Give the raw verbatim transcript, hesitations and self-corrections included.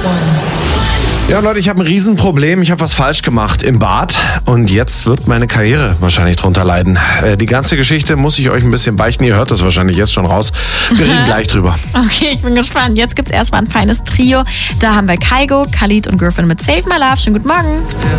Ja, Leute, ich habe ein Riesenproblem. Ich habe was falsch gemacht im Bad und jetzt wird meine Karriere wahrscheinlich drunter leiden. Äh, die ganze Geschichte muss ich euch ein bisschen beichten. Ihr hört das wahrscheinlich jetzt schon raus. Wir reden gleich drüber. Okay, ich bin gespannt. Jetzt gibt's erstmal ein feines Trio. Da haben wir Kygo, Khalid und Griffin mit Save My Love. Schönen guten Morgen.